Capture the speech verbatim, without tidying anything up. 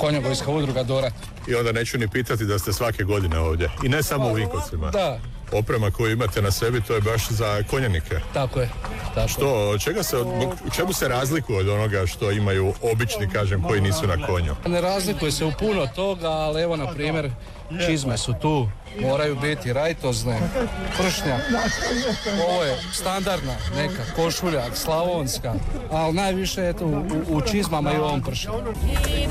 konjogojska udruga Dorat. I onda neću ni pitati da ste svake godine ovdje. I ne samo u Vinkovcima. Da. Oprema koju imate na sebi, to je baš za konjanike. Tako je. Tako. Što, čega se, u čemu se razlikuje od onoga što imaju obični, kažem, koji nisu na konju? Ne razlikuje se u puno toga, ali evo, na primjer, čizme su tu, moraju biti rajtozne, pršnjak. Ovo je standardna neka košulja, slavonska, ali najviše je tu u, u čizmama i u ovom pršnjaku.